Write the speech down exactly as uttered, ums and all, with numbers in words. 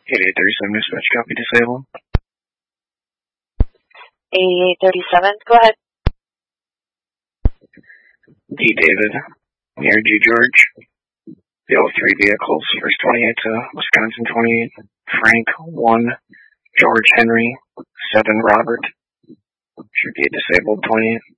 eighty-eight thirty-seven, dispatch, copy, disabled. eighty-eight thirty-seven, go ahead. D. David, near G. George. The oh three vehicles, first twenty-eight to Wisconsin twenty-eight. Frank, one. George Henry, seven. Robert. Should be a disabled twenty-eight.